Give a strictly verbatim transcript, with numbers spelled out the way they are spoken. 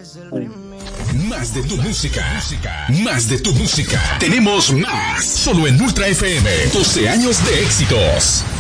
Más de tu música. Más de tu música. Tenemos más. Solo en Ultra F M. doce años de éxitos.